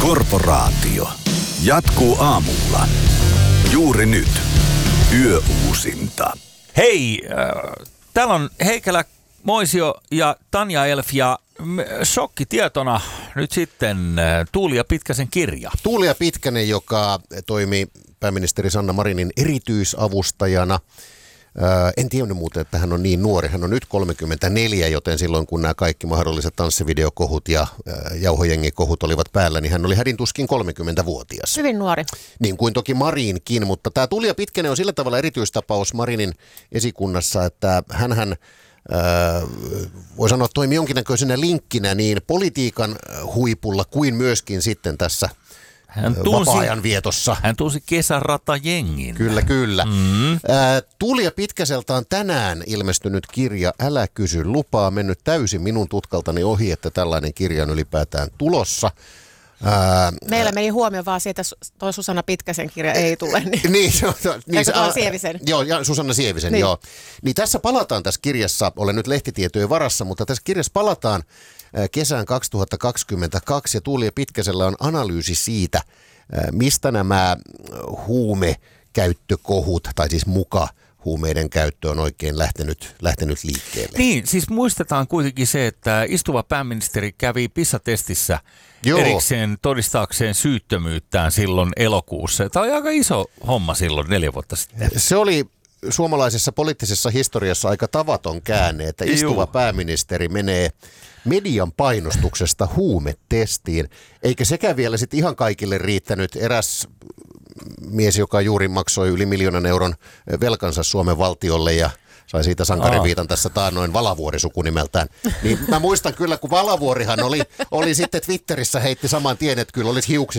Korporaatio jatkuu aamulla. Juuri nyt. Yöuusinta. Hei, täällä on Heikelä, Moisio ja Tanja Elf ja shokkitietona nyt sitten Tuuli ja Pitkäsen kirja. Tuuli ja Pitkänen, joka toimi pääministeri Sanna Marinin erityisavustajana. En tiennyt muuten, että hän on niin nuori. Hän on nyt 34, joten silloin kun nämä kaikki mahdolliset tanssivideokohut ja jauhojengikohut olivat päällä, niin hän oli hädintuskin 30-vuotias. Hyvin nuori. Niin kuin toki Marinkin, mutta tämä Tuuli ja Pitkänen on sillä tavalla erityistapaus Marinin esikunnassa, että hänhän voi sanoa, että toimi jonkinnäköisenä linkkinä niin politiikan huipulla kuin myöskin sitten tässä vapaa-ajan vietossa. Hän tunsi kesäratajengin. Kyllä. Tuuli ja Pitkäseltä on tänään ilmestynyt kirja Älä kysy lupaa. Mennyt täysin minun tutkaltani ohi, että tällainen kirja on ylipäätään tulossa. Meillä meni huomio vaan siitä, että toi Susanna Pitkäsen kirja ei tule. Niin, Sievisen? Joo, ja Susanna Sievisen, niin. joo. Niin tässä palataan tässä kirjassa, olen nyt lehtitietojen varassa, mutta tässä kirjassa palataan kesään 2022 ja Tuuli ja Pitkäsellä on analyysi siitä, mistä nämä huumekäyttökohut, tai siis huumeiden käyttö on oikein lähtenyt liikkeelle. Niin, siis muistetaan kuitenkin se, että istuva pääministeri kävi PISA-testissä erikseen todistaakseen syyttömyyttään silloin elokuussa. Tämä oli aika iso homma silloin 4 vuotta sitten. Se oli suomalaisessa poliittisessa historiassa aika tavaton käänne, että istuva pääministeri menee median painostuksesta huumetestiin, eikä sekään vielä sitten ihan kaikille riittänyt. Eräs mies, joka juuri maksoi yli 1 000 000 euron velkansa Suomen valtiolle ja sai siitä sankariviitan tässä taannoin, Valavuori sukunimeltään. Niin mä muistan kyllä, kun Valavuorihan oli sitten Twitterissä heitti saman tien, että kyllä olisi hiuksissa